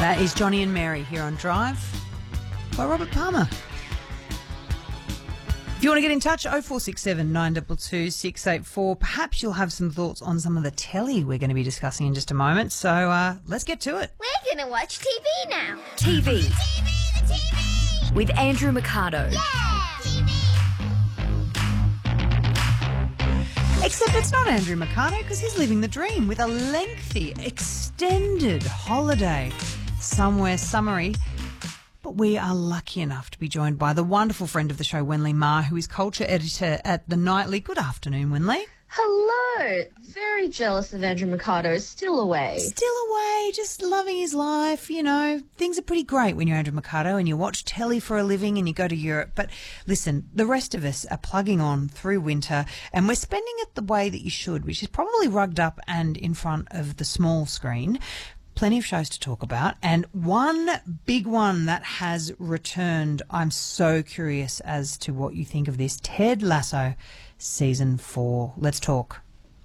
That is Johnny and Mary here on Drive by Robert Palmer. If you want to get in touch, 0467 922 684. Perhaps you'll have some thoughts on some of the telly we're going to be discussing in just a moment. So let's get to it. We're going to watch TV now. TV. The TV! With Andrew Mercado. Yeah! TV! Except it's not Andrew Mercado because he's living the dream with a lengthy, extended holiday somewhere summery. But we are lucky enough to be joined by the wonderful friend of the show, Wenley Ma, who is culture editor at The Nightly. Good afternoon, Wenley. Hello. Very jealous of Andrew Mercado. Still away. Still away, just loving his life. You know, things are pretty great when you're Andrew Mercado and you watch telly for a living and you go to Europe. But listen, the rest of us are plugging on through winter and we're spending it the way that you should, which is probably rugged up and in front of the small screen. Plenty of shows to talk about, and one big one that has returned. I'm so curious as to what you think of this. Ted Lasso, Season 4. Let's talk.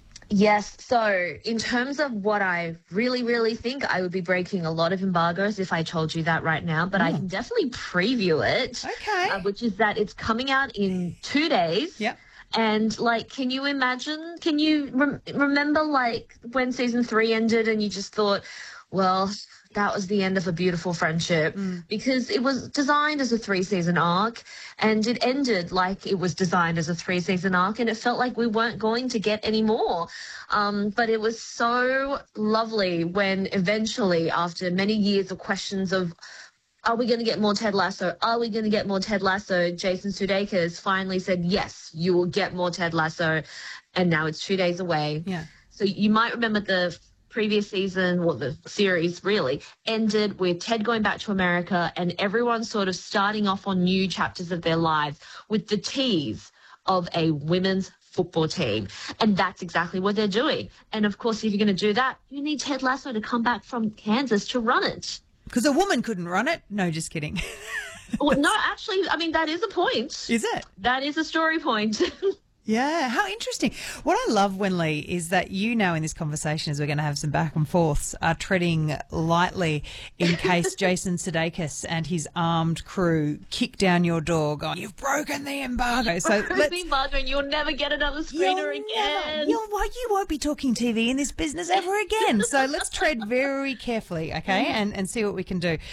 Yes. So in terms of what I really think, I would be breaking a lot of embargoes if I told you that right now, but I can definitely preview it. Okay. Which is that it's coming out in 2 days. Yep. And, like, can you imagine, can you remember, like, when Season 3 ended and you just thought, well, that was the end of a beautiful friendship, because it was designed as a 3-season arc and it ended like it was designed as a 3-season arc, and it felt like we weren't going to get any more. But it was so lovely when eventually, after many years of questions of, are we going to get more Ted Lasso? Are we going to get more Ted Lasso? Jason Sudeikis finally said, yes, you will get more Ted Lasso. And now it's 2 days away. Yeah. So you might remember the previous season, or the series really, ended with Ted going back to America and everyone sort of starting off on new chapters of their lives with the tease of a women's football team. And that's exactly what they're doing. And of course, if you're going to do that, you need Ted Lasso to come back from Kansas to run it. Because a woman couldn't run it? No, just kidding. Well, no, actually, I mean, that is a point. Is it? That is a story point. Yeah, how interesting. What I love, Wenley, is that you know in this conversation, as we're going to have some back and forths, are treading lightly in case Jason Sudeikis and his armed crew kick down your door going, you've broken the embargo. So the embargo, and you'll never get another screener again. You won't be talking TV in this business ever again. So let's tread very carefully, okay, and see what we can do.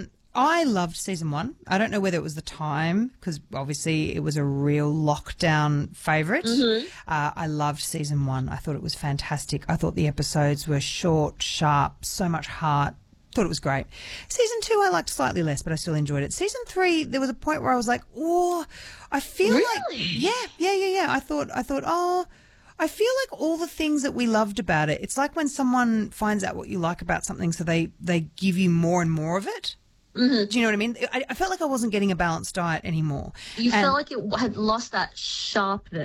I loved Season 1. I don't know whether it was the time, because obviously it was a real lockdown favourite. I loved Season 1. I thought it was fantastic. I thought the episodes were short, sharp, so much heart. Thought it was great. Season 2 I liked slightly less, but I still enjoyed it. Season 3, there was a point where I was like, oh, I feel like... Yeah. I thought, oh... I feel like all the things that we loved about it, it's like when someone finds out what you like about something, so they give you more and more of it. Do you know what I mean? I felt like I wasn't getting a balanced diet anymore. You felt like it had lost that sharpness.